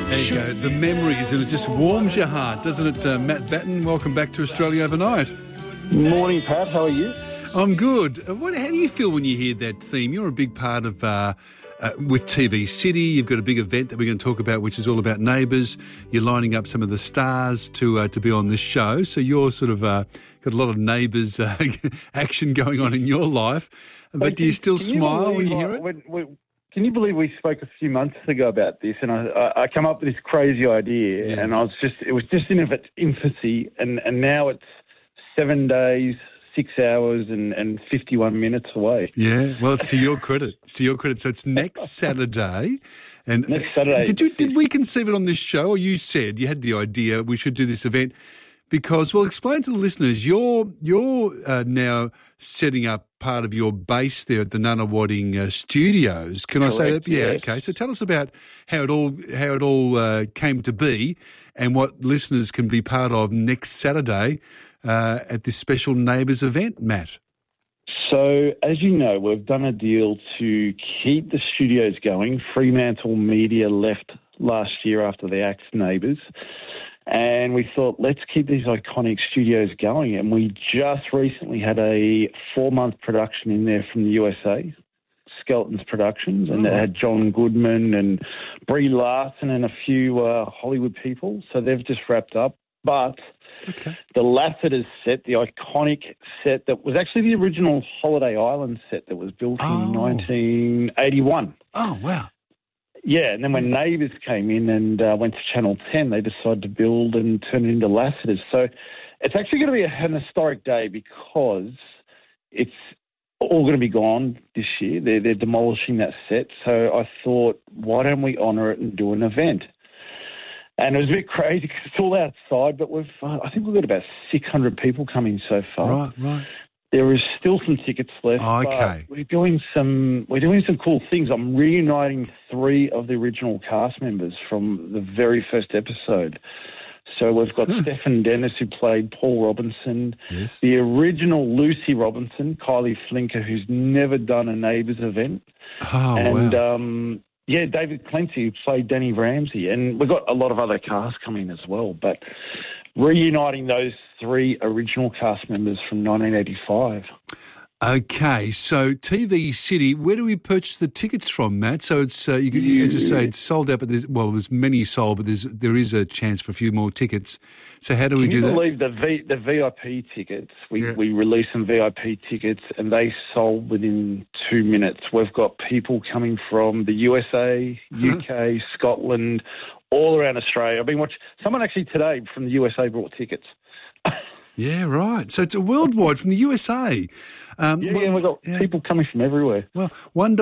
There you go, the memories, and it just warms your heart, doesn't it, Matt Batten? Welcome back to Australia Overnight. Morning, Pat. How are you? I'm good. How do you feel when you hear that theme? You're a big part of, with TV City. You've got a big event that we're going to talk about, which is all about Neighbours. You're lining up some of the stars to be on this show. So you're sort of got a lot of Neighbours action going on in your life. But do you still smile when you hear it? Can you believe we spoke a few months ago about this, and I come up with this crazy idea, and it was just in its infancy, and now it's 7 days, 6 hours, and 51 minutes away. Yeah, well, it's to your credit. So it's next Saturday, and next Saturday. Did we conceive it on this show, or you said you had the idea we should do this event? Because, well, explain to the listeners, you're now setting up part of your base there at the Nunawading studios. Can I say that? Yeah, yes. Okay. So tell us about how it all came to be, and what listeners can be part of next Saturday at this special Neighbours event, Matt. So, as you know, we've done a deal to keep the studios going. Fremantle Media left last year after the axed Neighbours. And we thought, let's keep these iconic studios going. And we just recently had a 4-month production in there from the USA, Skeletons Productions, and it had John Goodman and Brie Larson and a few Hollywood people. So they've just wrapped up. But the Lassiter's set, the iconic set that was actually the original Holiday Island set that was built in 1981. Oh, wow. Yeah, and then when Neighbours came in and went to Channel 10, they decided to build and turn it into Lassiter's. So it's actually going to be an historic day because it's all going to be gone this year. They're demolishing that set. So I thought, why don't we honour it and do an event? And it was a bit crazy because it's all outside, but I think we've got about 600 people coming so far. Right. There is still some tickets left. Oh, okay. We're doing some cool things. I'm reuniting 3 of the original cast members from the very first episode. So we've got Stephen Dennis, who played Paul Robinson, the original Lucy Robinson, Kylie Flinker, who's never done a Neighbours event. Oh, and, wow. David Clancy, who played Danny Ramsey. And we've got a lot of other casts coming as well. But reuniting those 3 original cast members from 1985. Okay, so TV City, where do we purchase the tickets from, Matt? So it's as you say, it's sold out, but there's many sold, but there is a chance for a few more tickets. So how do we do that? Can you believe the VIP tickets? We released some VIP tickets, and they sold within 2 minutes. We've got people coming from the USA, UK, Scotland, all around Australia. I've been watching. Someone actually today from the USA brought tickets. Yeah, right. So it's a worldwide from the USA. And we've got people coming from everywhere. Well,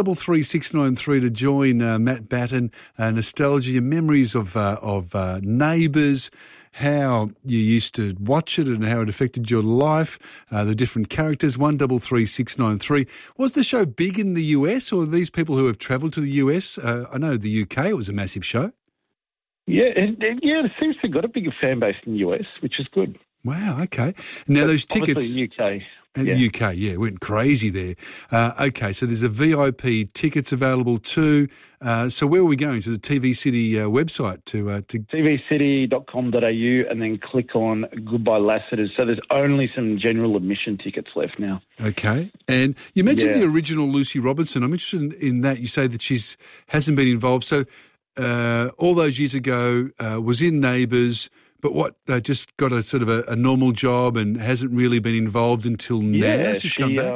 133693 to join Matt Batten, nostalgia, memories of Neighbours, how you used to watch it and how it affected your life, the different characters, 133693. Was the show big in the US, or are these people who have travelled to the US? I know the UK, it was a massive show. Yeah, it seems to have got a bigger fan base in the US, which is good. Wow, okay. Now those tickets... the UK. The UK, went crazy there. Okay, so there's a VIP tickets available too. So where are we going? To the TV City website? to tvcity.com.au and then click on Goodbye Lassiter's. So there's only some general admission tickets left now. Okay. And you mentioned the original Lucy Robinson. I'm interested in that. You say that hasn't been involved. So all those years ago was in Neighbours, but just got a sort of a normal job and hasn't really been involved until now? Yeah, she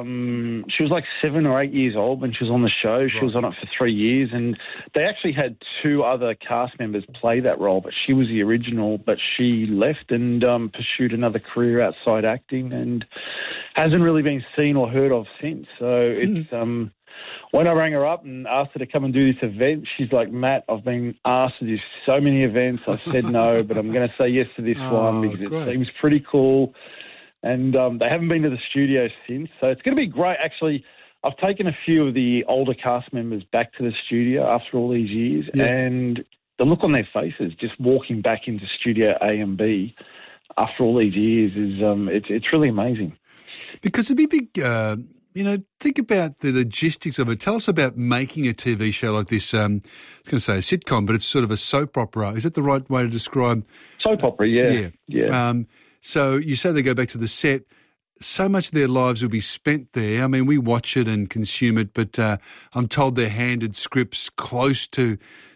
was like 7 or 8 years old when she was on the show. She was on it for 3 years, and they actually had 2 other cast members play that role, but she was the original, but she left and pursued another career outside acting and hasn't really been seen or heard of since. So it's... When I rang her up and asked her to come and do this event, she's like, Matt, I've been asked to do so many events. I said no, but I'm going to say yes to this one because it seems pretty cool. And they haven't been to the studio since. So it's going to be great. Actually, I've taken a few of the older cast members back to the studio after all these years. Yeah. And the look on their faces just walking back into Studio A and B after all these years is it's really amazing. Because it'd be big... think about the logistics of it. Tell us about making a TV show like this. I was going to say a sitcom, but it's sort of a soap opera. Is that the right way to describe? Soap opera, yeah. So you say they go back to the set. So much of their lives will be spent there. I mean, we watch it and consume it, but I'm told they're handed scripts close to,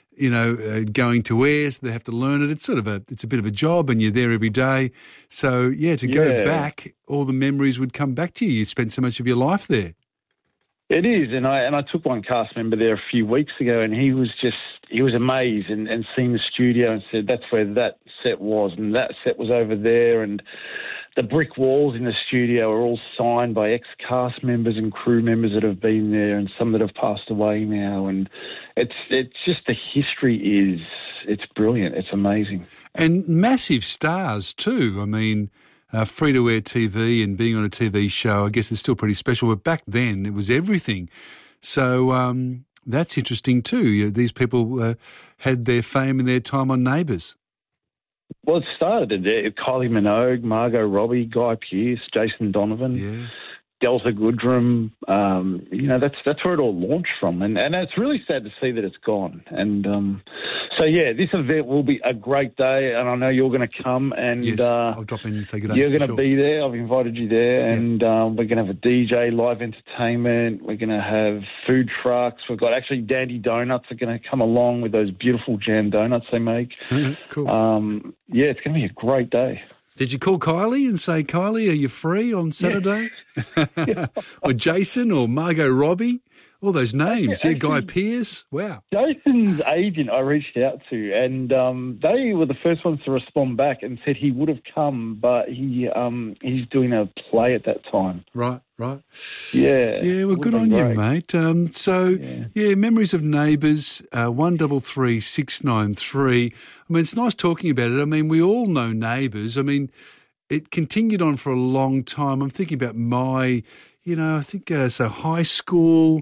going to air, so they have to learn it. It's it's a bit of a job, and you're there every day. So to go back, all the memories would come back to you. You spent so much of your life there. It is, and I took one cast member there a few weeks ago, and he was amazed and seen the studio and said that's where that set was, and that set was over there, and the brick walls in the studio are all signed by ex-cast members and crew members that have been there, and some that have passed away now. And it's just the history it's brilliant. It's amazing. And massive stars too. I mean, free-to-air TV and being on a TV show, I guess it's still pretty special. But back then, it was everything. So that's interesting too. These people had their fame and their time on Neighbours. Well, it started there. Kylie Minogue, Margot Robbie, Guy Pearce, Jason Donovan, Delta Goodrem. That's where it all launched from. And it's really sad to see that it's gone. And this event will be a great day. And I know you're going to come. And yes, I'll drop in and say good day. You're going to be there. I've invited you there. Yeah. And we're going to have a DJ, live entertainment. We're going to have food trucks. We've got actually Dandy Donuts are going to come along with those beautiful jam donuts they make. Cool. It's going to be a great day. Did you call Kylie and say, Kylie, are you free on Saturday? Yeah. Or Jason or Margot Robbie? All those names. Actually, Guy Pearce. Wow. Jason's agent I reached out to, and they were the first ones to respond back and said he would have come, but he's doing a play at that time. Right. Yeah. Yeah, well, good on you, mate. Memories of Neighbours, 133 693. I mean, it's nice talking about it. I mean, we all know Neighbours. I mean, it continued on for a long time. I'm thinking about my, high school,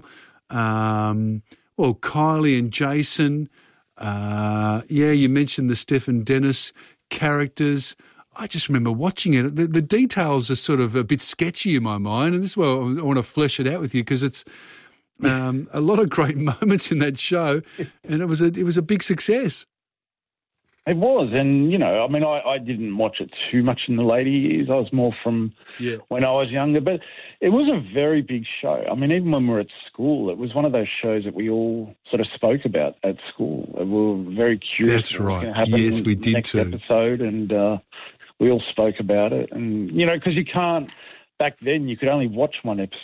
Kylie and Jason. You mentioned the Stephen Dennis characters. I just remember watching it. The details are sort of a bit sketchy in my mind, and this is why I want to flesh it out with you, because it's a lot of great moments in that show, and it was a big success. It was, and I didn't watch it too much in the later years. I was more from when I was younger, but it was a very big show. I mean, even when we were at school, it was one of those shows that we all sort of spoke about at school. We were very curious. That's right. Yes, we did next too. Episode, and we all spoke about it, and because you can't. Back then, you could only watch one episode